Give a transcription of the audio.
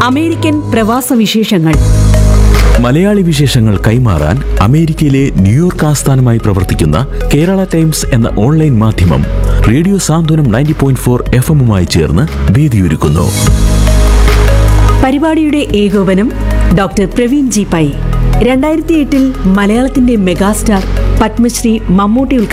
American പ്രവാസ വിശേഷങ്ങൾ. മലയാളി വിശേഷങ്ങൾ കൈമാറാൻ അമേരിക്കയിലെ ന്യൂയോർക്ക് ആസ്ഥാനമായി പ്രവർത്തിക്കുന്ന കേരള ടൈംസ് എന്ന ഓൺലൈൻ മാധ്യമം റേഡിയോ സാന്ത്വനം 90.4 FM-ഉമായി ചേർന്ന് വേദിയൊരുക്കുന്നു. പരിപാടിയുടെ ഏകോപനം ഡോക്ടർ പ്രവീൺ ജി പൈ. 2008 മലയാളത്തിന്റെ മെഗാസ്റ്റാർ പത്മശ്രീ മമ്മൂട്ടി